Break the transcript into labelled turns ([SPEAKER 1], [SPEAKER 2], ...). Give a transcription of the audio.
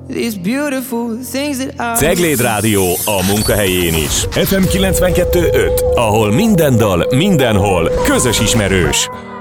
[SPEAKER 1] Cegléd Rádió a munkahelyén is. FM 92.5, ahol minden dal, mindenhol közös ismerős.